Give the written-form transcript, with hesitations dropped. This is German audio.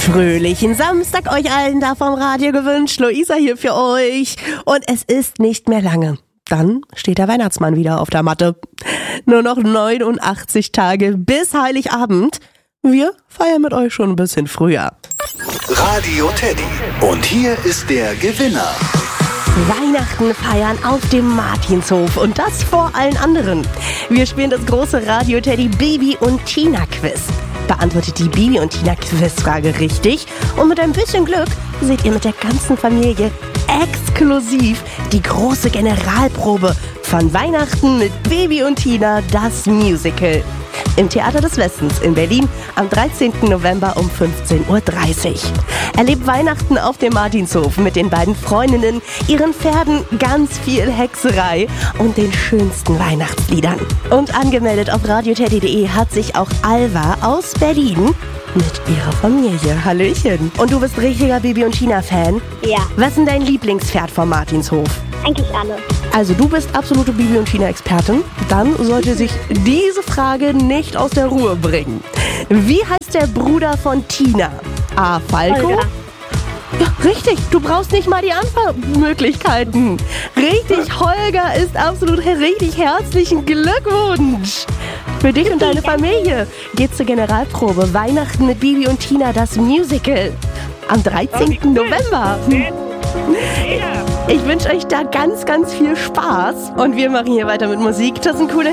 Fröhlichen Samstag euch allen da vom Radio gewünscht. Luisa hier für euch. Und es ist nicht mehr lange. Dann steht der Weihnachtsmann wieder auf der Matte. Nur noch 89 Tage bis Heiligabend. Wir feiern mit euch schon ein bisschen früher. Radio Teddy. Und hier ist der Gewinner. Weihnachten feiern auf dem Martinshof und das vor allen anderen. Wir spielen das große Radio Teddy Baby und Tina Quiz. Beantwortet die Baby und Tina Quizfrage richtig und mit ein bisschen Glück seht ihr mit der ganzen Familie exklusiv die große Generalprobe von Weihnachten mit Baby und Tina, das Musical. Im Theater des Westens in Berlin am 13. November um 15.30 Uhr. Erlebt Weihnachten auf dem Martinshof mit den beiden Freundinnen, ihren Pferden, ganz viel Hexerei und den schönsten Weihnachtsliedern. Und angemeldet auf radioteddy.de hat sich auch Alva aus Berlin mit ihrer Familie. Hallöchen. Und du bist richtiger Baby und Tina-Fan? Ja, Was ist denn dein Lieblingspferd vom Martinshof? eigentlich alle. Also du bist absolute Bibi und Tina-Expertin. Dann sollte sich diese Frage nicht aus der Ruhe bringen. Wie heißt der Bruder von Tina? A. Falco? Holger. Ja, richtig. Du brauchst nicht mal die Antwortmöglichkeiten. Richtig, Holger ist absolut richtig. Herzlichen Glückwunsch. Für dich und deine Familie geht's zur Generalprobe Weihnachten mit Bibi und Tina, das Musical. Am 13. November. Ich wünsche euch da ganz, ganz viel Spaß. Und wir machen hier weiter mit Musik. Das sind coole